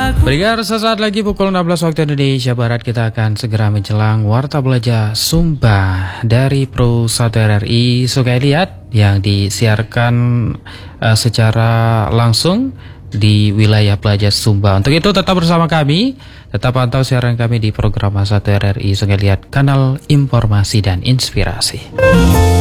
Pendengar, sesaat lagi pukul 16 waktu Indonesia Barat kita akan segera menjelang Warta Belajar Sumba dari Pro 1 RRI Sungai Liat yang disiarkan secara langsung di wilayah Belajar Sumba. Untuk itu tetap bersama kami, tetap pantau siaran kami di program 1 RRI Sungai Liat, kanal informasi dan inspirasi.